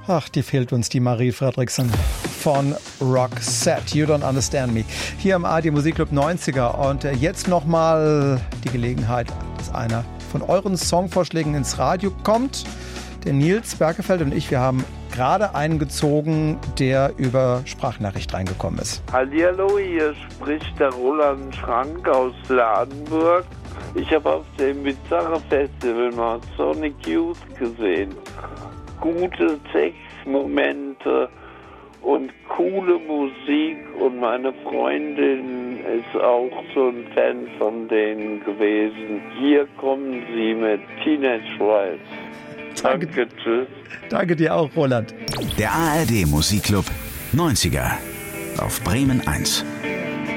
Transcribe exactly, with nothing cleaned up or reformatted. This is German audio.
Ach, die fehlt uns, die Marie Fredriksson von Roxette. You Don't Understand Me. Hier im A R D Musikclub neunziger. Und jetzt nochmal die Gelegenheit, dass einer von euren Songvorschlägen ins Radio kommt. Der Nils Berkefeld und ich, wir haben gerade einen gezogen, der über Sprachnachricht reingekommen ist. Hallihallo, hier spricht der Roland Schrank aus Ladenburg. Ich habe auf dem Bizarre Festival mal Sonic Youth gesehen. Gute Textmomente und coole Musik, und meine Freundin ist auch so ein Fan von denen gewesen. Hier kommen sie mit Teenage Riot. Danke, Danke, tschüss. Danke dir auch, Roland. Der A R D Musikclub neunziger auf Bremen eins.